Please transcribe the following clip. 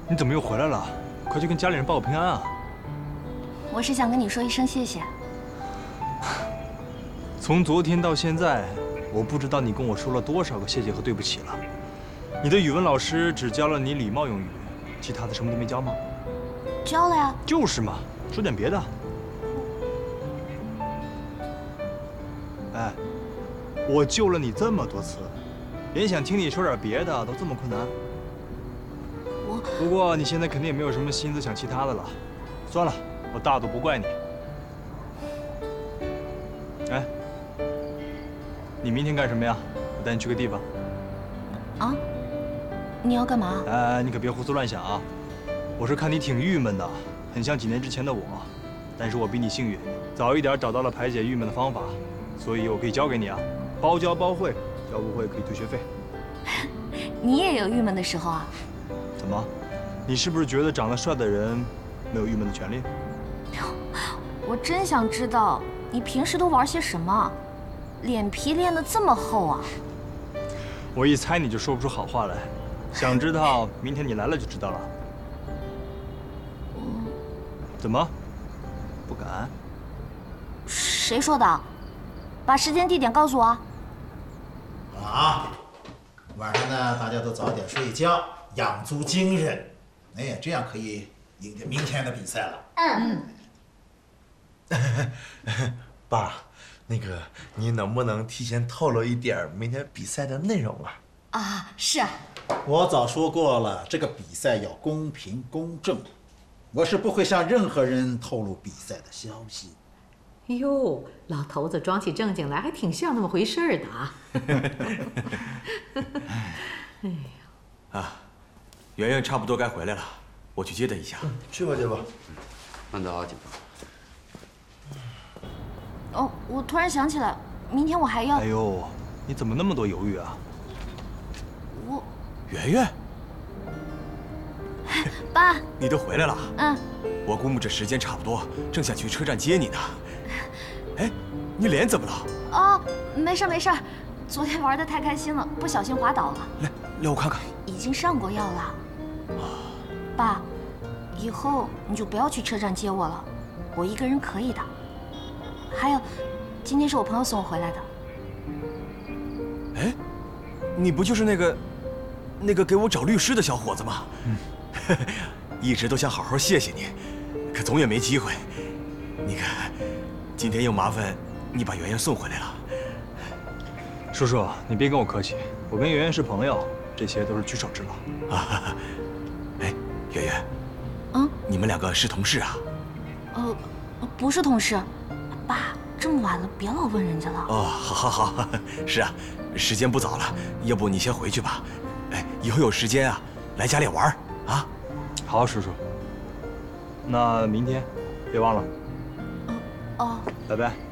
你怎么又回来了？快去跟家里人报个平安啊！ 我是想跟你说一声谢谢。 从昨天到现在，我不知道你跟我说了多少个谢谢和对不起了。你的语文老师只教了你礼貌用语，其他的什么都没教吗？ 教了呀。 就是嘛，说点别的。哎，我救了你这么多次，连想听你说点别的都这么困难。不过你现在肯定也没有什么心思想其他的了。算了，我大度不怪你。哎，你明天干什么呀？我带你去个地方。 啊？你要干嘛？ 哎，你可别胡思乱想啊！我是看你挺郁闷的，很像几年之前的我，但是我比你幸运，早一点找到了排解郁闷的方法，所以我可以教给你啊，包教包会，教不会可以退学费。 你也有郁闷的时候啊？ 怎么？你是不是觉得长得帅的人没有郁闷的权利？ 我真想知道你平时都玩些什么，脸皮练得这么厚啊！ 我一猜你就说不出好话来，想知道明天你来了就知道了。怎么？不敢？ 谁说的？把时间地点告诉我啊！ 啊，晚上呢，大家都早点睡觉，养足精神。哎，这样可以迎接明天的比赛了。 爸，那个你能不能提前透露一点明天比赛的内容啊？ 啊，是啊。 我早说过了，这个比赛要公平公正，我是不会向任何人透露比赛的消息。 哟，老头子装起正经来还挺像那么回事儿的啊！哎呀， 啊，圆圆差不多该回来了，我去接她一下。 去吧，去吧。 慢走啊，警方。 哦，我突然想起来，明天我还要…… 哎呦，你怎么那么多犹豫啊？ 圆圆， 爸， 你都回来了。 嗯， 我估摸着时间差不多，正想去车站接你呢。哎，你脸怎么了？ 哦，没事没事，昨天玩得太开心了，不小心滑倒了。 来我看看。 已经上过药了。爸，以后你就不要去车站接我了，我一个人可以的。还有，今天是我朋友送我回来的。 哎，你不就是那个给我找律师的小伙子吗？一直都想好好谢谢你，可总也没机会。你看，今天又麻烦你把圆圆送回来了。 叔叔，你别跟我客气，我跟圆圆是朋友，这些都是举手之劳。 啊，哎，圆圆，你们两个是同事啊？ 不是同事。爸，这么晚了，别老问人家了。 哦，好，是啊，时间不早了，要不你先回去吧。哎，以后有时间啊，来家里玩啊。 好，叔叔。那明天别忘了。 哦， 拜拜。